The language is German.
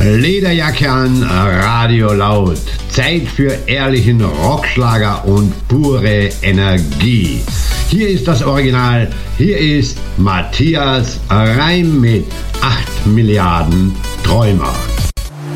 Lederjacke an, Radio laut. Zeit für ehrlichen Rockschlager und pure Energie. Hier ist das Original, hier ist Matthias Reim mit 8 Milliarden Träumer.